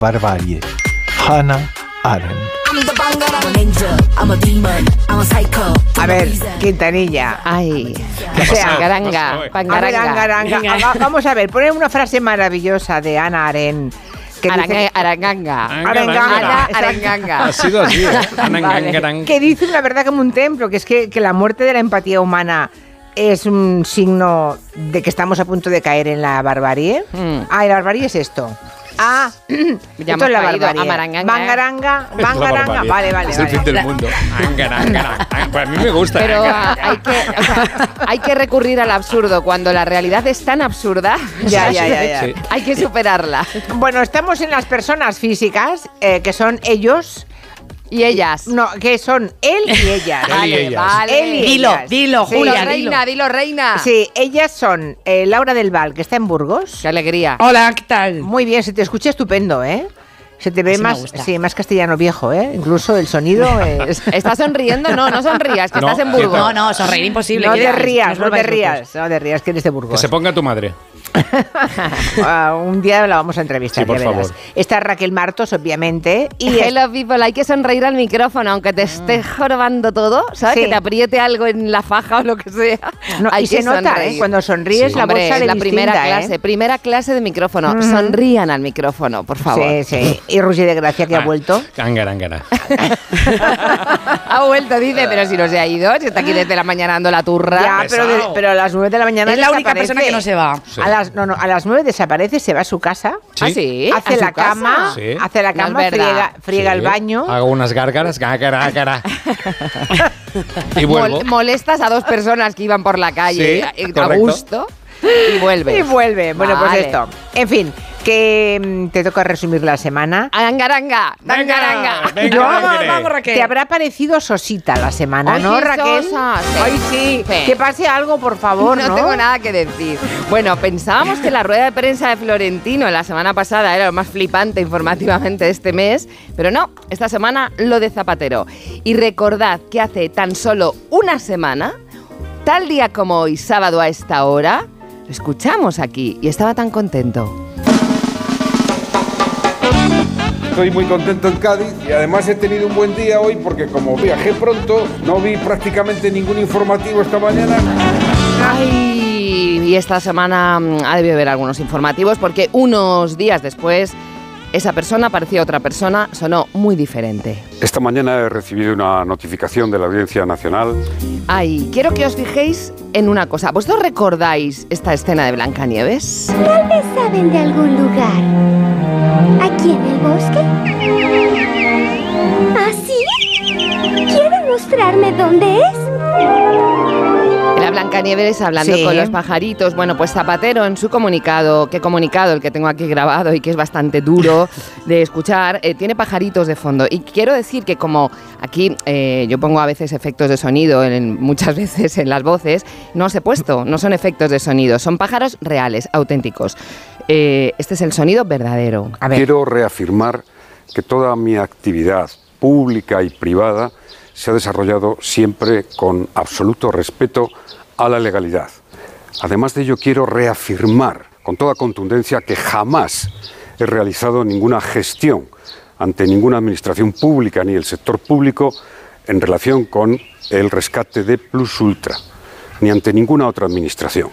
barbarie. Hannah Arendt. A ver, Quintanilla. Ay, O sea, garanga, a ver, pangaranga. vamos a ver, poner una frase maravillosa de Hannah Arendt. Que dice, Aranganga. Arenganga. Ha sido así, ¿eh? Vale. Que dice una verdad como un templo, que es que la muerte de la empatía humana es un signo de que estamos a punto de caer en la barbarie. Ah, y la barbarie es esto. Ah, Ya esto es la hemos caído barbarie. a maranganga. Bangaranga, Es la bangaranga. barbarie. Vale. Es el fin del mundo. Pues a mí me gusta. Pero hay que recurrir al absurdo. Cuando la realidad es tan absurda, Ya. Sí. hay que superarla. Bueno, estamos en las personas físicas, que son ellos. Y ellas. No, que son él y ellas. Él y ellas. Vale. Él y Dilo, ellas. dilo, Sí, Julia, Dilo, reina. Sí, ellas son Laura del Val, que está en Burgos. Qué alegría. Hola, ¿qué tal? Muy bien, se te escucha estupendo, ¿eh? Se te ve Así me más, gusta. sí, más castellano viejo, ¿eh? Incluso el sonido es... ¿Estás sonriendo? No sonrías, que No, estás en Burgos. No, sonreír imposible. No ¿qué te dices? rías, Nos no te volváis rías, no te rías, que eres de Que Burgos. se ponga tu madre. Un día la vamos a entrevistar, Sí, por ya verás. favor. Está Raquel Martos, obviamente, y Hello people, hay que sonreír al micrófono, aunque te esté jorobando todo, ¿sabes? Sí. Que te apriete algo en la faja o lo que sea. No, Hay y se que nota, sonreír. cuando sonríes Sí. la voz Hombre, sale es la primera distinta, clase, primera clase de micrófono. Ujú. Sonrían al micrófono, por favor. Sí. Y Rusi de Gracia, que ha vuelto. Angarangara. Ha vuelto, dice, pero si no se ha ido, si está aquí desde la mañana dando la turra. Ya, pero a las 9 de la mañana Es la única desaparece. persona que no se va. Sí. A las 9 desaparece, se va a su casa, ¿Ah, sí? hace ¿A su la cama, casa? Sí. hace la No es cama, verdad. friega el Sí. baño. Hago unas gárgaras. Gágara. Y vuelvo. Molestas a dos personas que iban por la calle Sí, a correcto. gusto y vuelves. Y vuelve. Bueno, Vale. pues esto. En fin, que te toca resumir la semana. Angaranga, dangaranga. Venga, No, vamos, Raquel. Te habrá parecido sosita la semana, Ay, ¿no, qué Raquel? sosa, sí. Ay, sí. Sí. Que pase algo, por favor, ¿no? No tengo nada que decir. Bueno, pensábamos que la rueda de prensa de Florentino la semana pasada era lo más flipante informativamente de este mes, pero no, esta semana lo de Zapatero. Y recordad que hace tan solo una semana, tal día como hoy, sábado a esta hora, lo escuchamos aquí y estaba tan contento. Estoy muy contento en Cádiz y además he tenido un buen día hoy porque como viajé pronto, no vi prácticamente ningún informativo esta mañana. Ay, y esta semana ha debido haber algunos informativos porque unos días después esa persona parecía otra persona, sonó muy diferente. Esta mañana he recibido una notificación de la Audiencia Nacional. Ay, quiero que os fijéis en una cosa. ¿Vosotros recordáis esta escena de Blancanieves? Tal vez saben de algún lugar. ¿Aquí en el bosque? ¿Ah, sí? ¿Quieren mostrarme dónde es? Era Blancanieves hablando Sí. con los pajaritos. Bueno, pues Zapatero en su comunicado, qué comunicado el que tengo aquí grabado y que es bastante duro de escuchar, tiene pajaritos de fondo. Y quiero decir que como aquí yo pongo a veces efectos de sonido, muchas veces en las voces, no os he puesto, no son efectos de sonido, son pájaros reales, auténticos. Este es el sonido verdadero. A ver. Quiero reafirmar que toda mi actividad pública y privada se ha desarrollado siempre con absoluto respeto a la legalidad. Además de ello, quiero reafirmar con toda contundencia que jamás he realizado ninguna gestión ante ninguna administración pública ni el sector público en relación con el rescate de Plus Ultra, ni ante ninguna otra administración.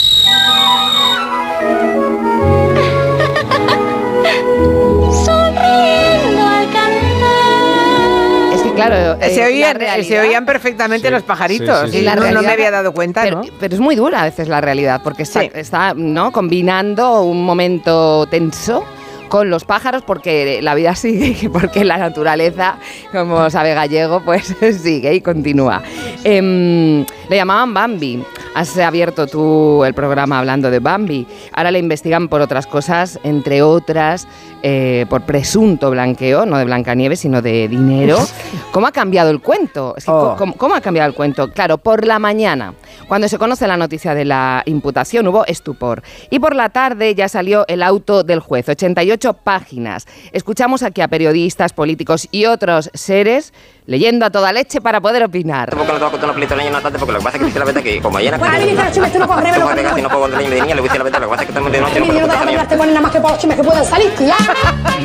Sonriendo al cantar. Es que claro, Se oían perfectamente Sí, los pajaritos. sí, sí, y sí. La no me realidad- había dado cuenta, pero, ¿no? pero es muy dura a veces la realidad, porque está, Sí. está, ¿no? combinando un momento tenso con los pájaros, porque la vida sigue y porque la naturaleza, como sabe Gallego, pues sigue y continúa. Le llamaban Bambi. Has abierto tú el programa hablando de Bambi. Ahora le investigan por otras cosas, entre otras, por presunto blanqueo, no de Blancanieves, sino de dinero. ¿Cómo ha cambiado el cuento? Es que, Oh. ¿cómo ha cambiado el cuento? Claro, por la mañana, cuando se conoce la noticia de la imputación, hubo estupor. Y por la tarde ya salió el auto del juez, 88 páginas. Escuchamos aquí a periodistas, políticos y otros seres leyendo a toda leche para poder opinar. Tampoco no te voy a contar una película leña tanto porque lo que pasa es que dice la verdad que como ayer Bueno, ahí dice la chuma, tú no puedes creerme lo que no puedo contar leña de niña, le voy a decir la verdad, lo que pasa es que estamos de noche. te ponen nada más que por los chismes que pueden salir, tía.